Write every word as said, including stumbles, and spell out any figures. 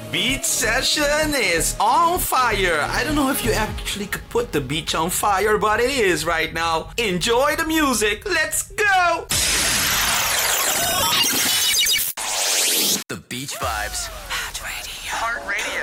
beach session is on fire. I don't know if you actually could put the beach on fire, but it is right now. Enjoy the music. Let's go. The Beach Vibes.